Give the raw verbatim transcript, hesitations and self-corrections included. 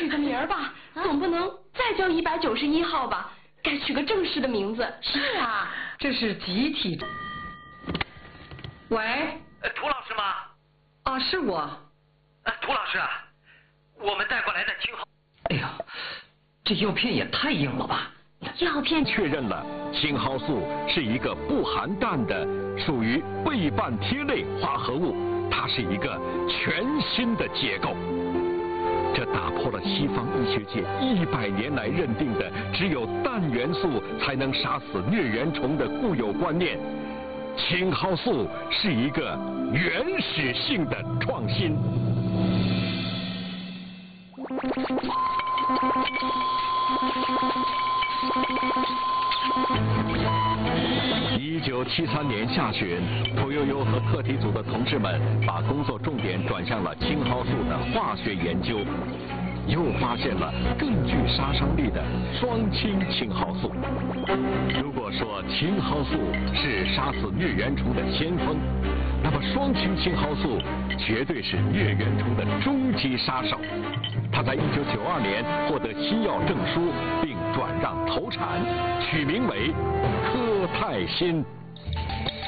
个名儿吧，总不能再叫一百九十一号吧？该取个正式的名字。 是啊， 这是集体。喂， 呃，涂老师吗？ 啊，是我。 呃，涂老师啊，我们带过来的青蒿。 哎呀，这药片也太硬了吧！ 药片确认了青蒿素是一个不含氮的，属于倍半萜类化合物，它是一个全新的结构。这打破了西方医学界一百年来认定的只有氮元素才能杀死疟原虫的固有观念。青蒿素是一个原始性的创新。一九七三年下旬，屠呦呦和课题组的同志们把工作重点转向了青蒿素的化学研究，又发现了更具杀伤力的双氢青蒿素。如果说青蒿素是杀死疟原虫的先锋，那么双氢青蒿素绝对是疟原虫的终极杀手。它在一九九二年获得新药证书，并转让投产，取名为科泰新。